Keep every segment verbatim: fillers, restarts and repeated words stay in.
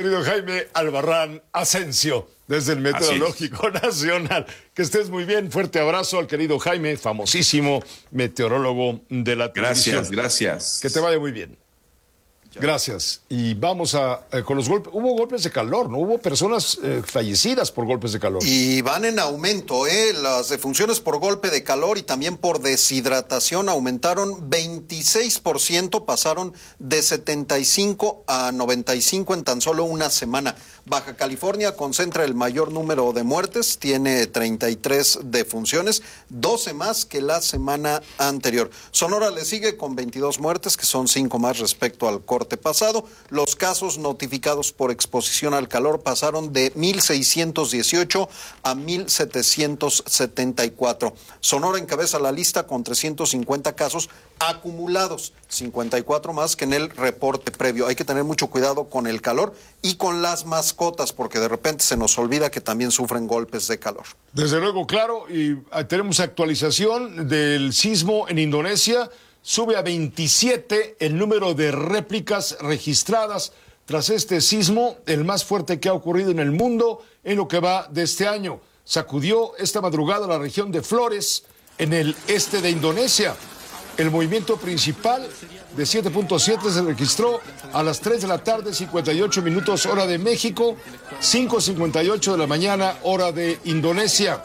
querido Jaime Albarrán Asensio, desde el Meteorológico Nacional. Que estés muy bien, fuerte abrazo al querido Jaime, famosísimo meteorólogo de la televisión. Gracias, gracias. Que te vaya muy bien. Gracias. Y vamos a eh, con los golpes. Hubo golpes de calor, ¿no? Hubo personas eh, fallecidas por golpes de calor. Y van en aumento, ¿eh? Las defunciones por golpe de calor y también por deshidratación aumentaron veintiséis por ciento, pasaron de setenta y cinco a noventa y cinco en tan solo una semana. Baja California concentra el mayor número de muertes, tiene treinta y tres defunciones, doce más que la semana anterior. Sonora le sigue con veintidós muertes, que son cinco más respecto al corte pasado. Los casos notificados por exposición al calor pasaron de mil seiscientos dieciocho a mil setecientos setenta y cuatro. Sonora encabeza la lista con trescientos cincuenta casos acumulados, cincuenta y cuatro más que en el reporte previo. Hay que tener mucho cuidado con el calor y con las mascotas, porque de repente se nos olvida que también sufren golpes de calor. Desde luego, claro, y tenemos actualización del sismo en Indonesia. Sube a veintisiete el número de réplicas registradas tras este sismo, el más fuerte que ha ocurrido en el mundo en lo que va de este año. Sacudió esta madrugada la región de Flores, en el este de Indonesia. El movimiento principal de siete punto siete se registró a las tres de la tarde, cincuenta y ocho minutos hora de México, cinco cincuenta y ocho de la mañana hora de Indonesia.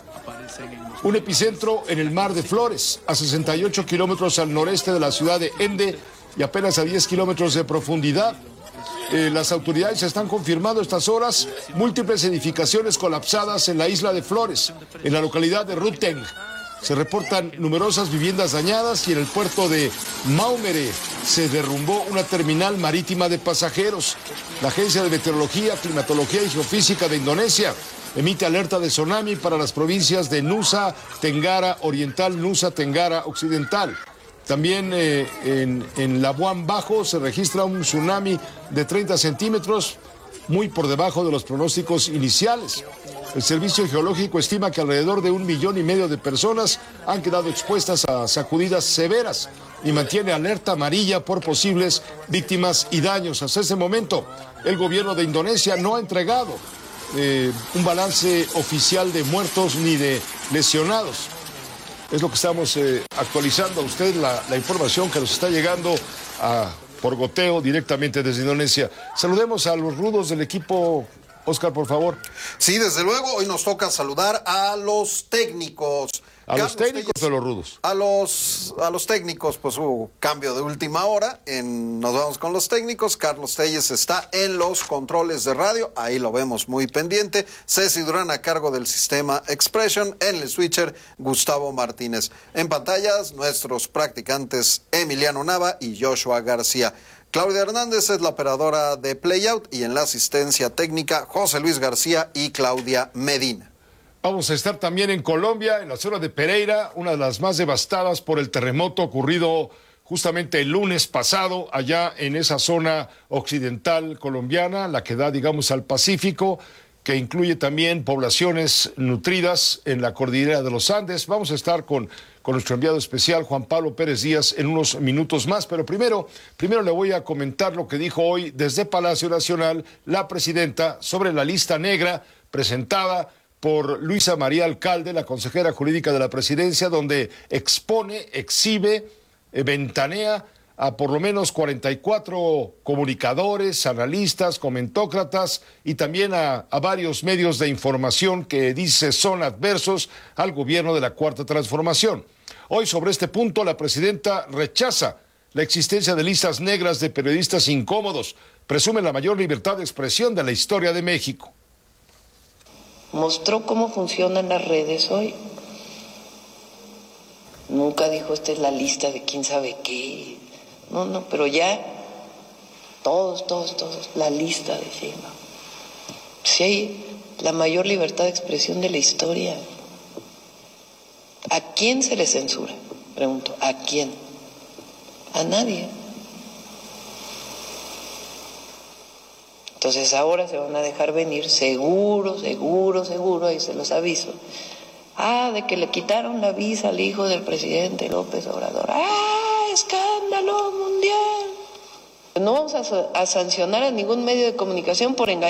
Un epicentro en el mar de Flores, a sesenta y ocho kilómetros al noreste de la ciudad de Ende y apenas a diez kilómetros de profundidad. Eh, las autoridades están confirmando estas horas múltiples edificaciones colapsadas en la isla de Flores, en la localidad de Ruteng. Se reportan numerosas viviendas dañadas y en el puerto de Maumere se derrumbó una terminal marítima de pasajeros. La Agencia de Meteorología, Climatología y Geofísica de Indonesia emite alerta de tsunami para las provincias de Nusa Tenggara Oriental, Nusa Tenggara Occidental. También eh, en, en Labuan Bajo se registra un tsunami de treinta centímetros, muy por debajo de los pronósticos iniciales. El Servicio Geológico estima que alrededor de un millón y medio de personas han quedado expuestas a sacudidas severas y mantiene alerta amarilla por posibles víctimas y daños. Hasta ese momento, el gobierno de Indonesia no ha entregado eh, un balance oficial de muertos ni de lesionados. Es lo que estamos eh, actualizando a usted, la, la información que nos está llegando a, por goteo directamente desde Indonesia. Saludemos a los rudos del equipo. Oscar, por favor. Sí, desde luego, hoy nos toca saludar a los técnicos. ¿A Carlos los técnicos Telles, o a los rudos? A los, a los técnicos, pues hubo cambio de última hora. En, nos vamos con los técnicos. Carlos Telles está en los controles de radio, ahí lo vemos muy pendiente. Ceci Durán a cargo del sistema Expression. En el switcher, Gustavo Martínez. En pantallas, nuestros practicantes Emiliano Nava y Joshua García. Claudia Hernández es la operadora de Playout y en la asistencia técnica José Luis García y Claudia Medina. Vamos a estar también en Colombia, en la zona de Pereira, una de las más devastadas por el terremoto ocurrido justamente el lunes pasado, allá en esa zona occidental colombiana, la que da, digamos, al Pacífico, que incluye también poblaciones nutridas en la cordillera de los Andes. Vamos a estar con, con nuestro enviado especial, Juan Pablo Pérez Díaz, en unos minutos más, pero primero, primero le voy a comentar lo que dijo hoy desde Palacio Nacional la presidenta sobre la lista negra presentada por Luisa María Alcalde, la consejera jurídica de la presidencia, donde expone, exhibe, eh, ventanea a por lo menos cuarenta y cuatro comunicadores, analistas, comentócratas y también a, a varios medios de información que dice son adversos al gobierno de la Cuarta Transformación. Hoy sobre este punto la presidenta rechaza la existencia de listas negras de periodistas incómodos, presume la mayor libertad de expresión de la historia de México. Mostró cómo funcionan las redes hoy. Nunca dijo esta es la lista de quién sabe qué. No, no, pero ya todos, todos, todos, la lista de Sheinbaum. Sí hay la mayor libertad de expresión de la historia. ¿A quién se le censura? Pregunto, ¿a quién? A nadie. Entonces ahora se van a dejar venir, seguro, seguro, seguro, ahí se los aviso. Ah, de que le quitaron la visa al hijo del presidente López Obrador. ¡Ah, escándalo mundial! No vamos a, a sancionar a ningún medio de comunicación por engañar.